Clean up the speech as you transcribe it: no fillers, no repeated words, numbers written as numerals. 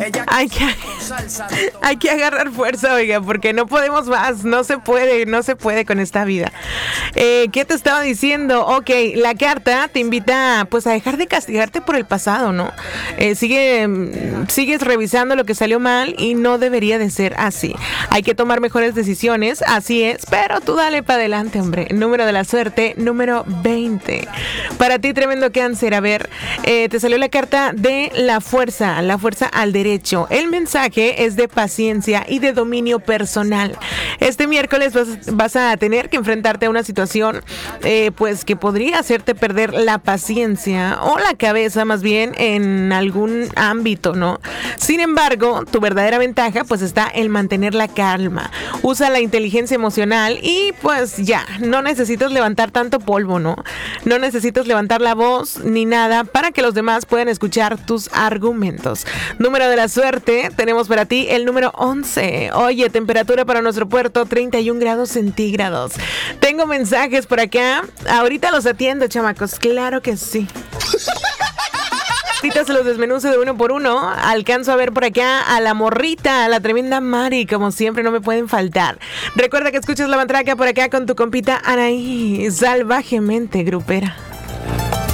Hay que agarrar fuerza, oiga, porque no podemos más, no se puede con esta vida. ¿Qué te estaba diciendo? Ok, la carta te invita pues a dejar de castigarte por el pasado, ¿no? Sigues revisando lo que salió mal y no debería de ser así. Hay que tomar mejores decisiones, así es, pero tú dale para adelante, hombre. Número de la suerte, número 20. Para ti, tremendo Cáncer, a ver, te salió la carta de la fuerza al derecho. El mensaje es de paciencia y de dominio personal. Este miércoles vas a tener que enfrentarte a una situación pues que podría hacerte perder la paciencia o la cabeza más bien en algún ámbito, ¿no? Sin embargo, tu verdadera ventaja pues está en mantener la calma. Usa la inteligencia emocional y pues ya, no necesitas levantar tanto polvo, ¿no? No necesitas levantar la voz ni nada para que los demás puedan escuchar tus argumentos. Número de la suerte, tenemos para ti el número 11. Oye, temperatura para nuestro puerto, 31 grados centígrados. Tengo mensajes por acá. Ahorita los atiendo, chamacos. Claro que sí. Ahorita se los desmenuce de uno por uno. Alcanzo a ver por acá a la morrita, a la tremenda Mari, como siempre, no me pueden faltar. Recuerda que escuchas La Matraca por acá con tu compita Anaí, salvajemente grupera.